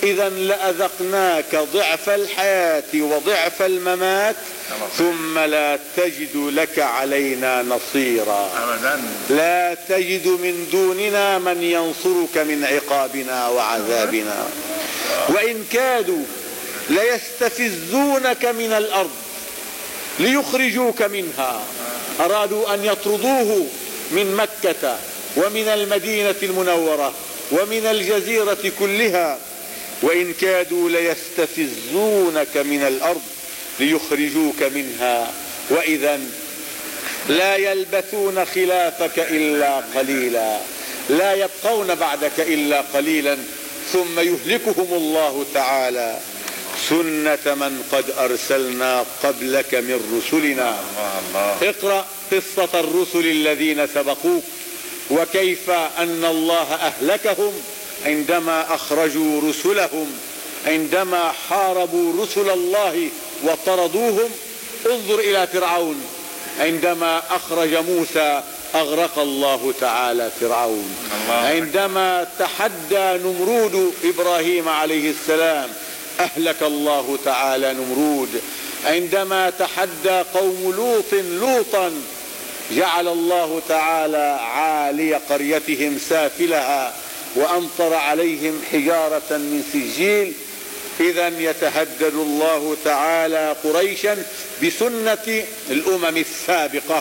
إذا لأذقناك ضعف الحياة وضعف الممات ثم لا تجد لك علينا نصيرا أبدا. لا تجد من دوننا من ينصرك من عقابنا وعذابنا. وإن كادوا ليستفزونك من الأرض ليخرجوك منها. أرادوا أن يطردوه من مكة ومن المدينة المنورة ومن الجزيرة كلها. وإن كادوا ليستفزونك من الأرض ليخرجوك منها وإذا لا يلبثون خلافك إلا قليلا. لا يبقون بعدك إلا قليلا ثم يهلكهم الله تعالى. سنة من قد أرسلنا قبلك من رسلنا. اقرأ قصة الرسل الذين سبقوك وكيف أن الله أهلكهم عندما أخرجوا رسلهم، عندما حاربوا رسل الله وطردوهم. انظر إلى فرعون عندما أخرج موسى أغرق الله تعالى فرعون. عندما تحدى نمرود إبراهيم عليه السلام أهلك الله تعالى نمرود. عندما تحدى قوم لوطا جعل الله تعالى عالي قريتهم سافلها وأمطر عليهم حجارة من سجيل. إذا يتهدد الله تعالى قريشا بسنة الأمم السابقة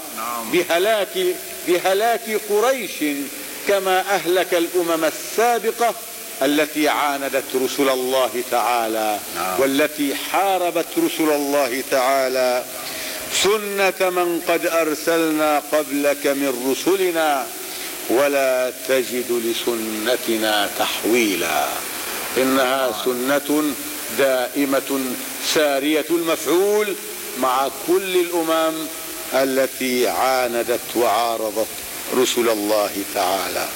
بهلاك قريش كما أهلك الأمم السابقة التي عاندت رسل الله تعالى والتي حاربت رسل الله تعالى. سنة من قد أرسلنا قبلك من رسلنا ولا تجد لسنتنا تحويلا. إنها سنة دائمة سارية المفعول مع كل الأمم التي عاندت وعارضت رسل الله تعالى.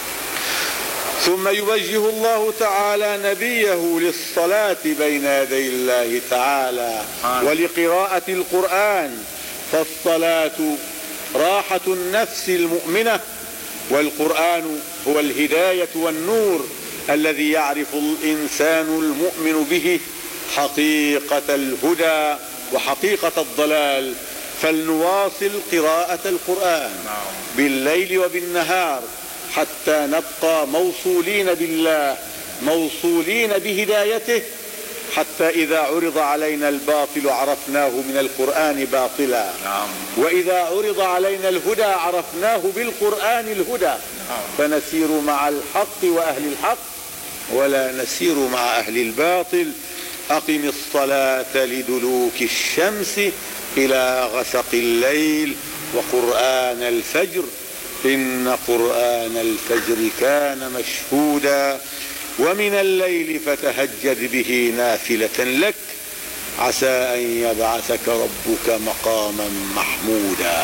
ثم يوجه الله تعالى نبيه للصلاة بين يدي الله تعالى ولقراءة القرآن. فالصلاة راحة النفس المؤمنة والقرآن هو الهداية والنور الذي يعرف الإنسان المؤمن به حقيقة الهدى وحقيقة الضلال. فلنواصل قراءة القرآن بالليل وبالنهار حتى نبقى موصولين بالله موصولين بهدايته، حتى إذا عرض علينا الباطل عرفناه من القرآن باطلا، وإذا عرض علينا الهدى عرفناه بالقرآن الهدى، فنسير مع الحق وأهل الحق ولا نسير مع أهل الباطل. أقم الصلاة لدلوك الشمس إلى غسق الليل وقرآن الفجر إن قرآن الفجر كان مشهودا ومن الليل فتهجد به نافلة لك عسى أن يبعثك ربك مقاما محمودا.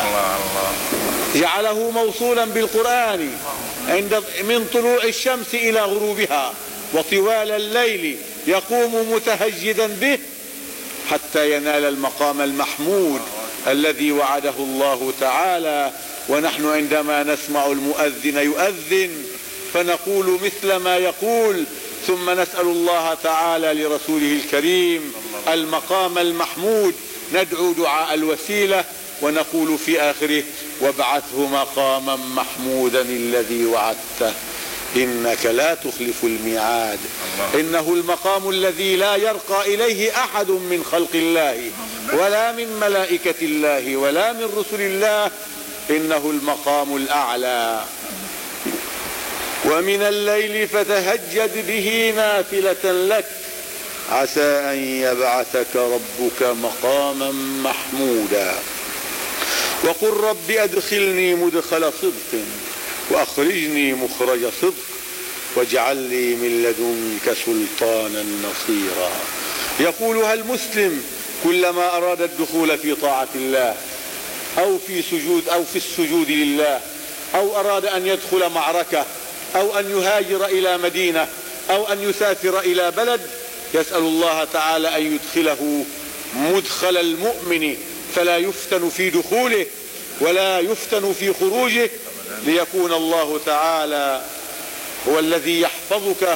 جعله موصولا بالقرآن من طلوع الشمس إلى غروبها وطوال الليل يقوم متهجدا به حتى ينال المقام المحمود الذي وعده الله تعالى. ونحن عندما نسمع المؤذن يؤذن فنقول مثل ما يقول، ثم نسأل الله تعالى لرسوله الكريم المقام المحمود، ندعو دعاء الوسيلة ونقول في آخره وابعثه مقاما محمودا الذي وعدته إنك لا تخلف الميعاد. إنه المقام الذي لا يرقى إليه أحد من خلق الله ولا من ملائكة الله ولا من رسل الله، إنه المقام الأعلى. ومن الليل فتهجد به نافلة لك عسى أن يبعثك ربك مقاما محمودا. وقل رب أدخلني مدخل صدق وأخرجني مخرج صدق واجعل لي من لدنك سلطانا نصيرا. يقولها المسلم كلما أراد الدخول في طاعة الله أو في السجود لله، أو أراد أن يدخل معركة أو أن يهاجر إلى مدينة أو أن يسافر إلى بلد، يسأل الله تعالى أن يدخله مدخل المؤمن فلا يفتن في دخوله ولا يفتن في خروجه، ليكون الله تعالى هو الذي يحفظك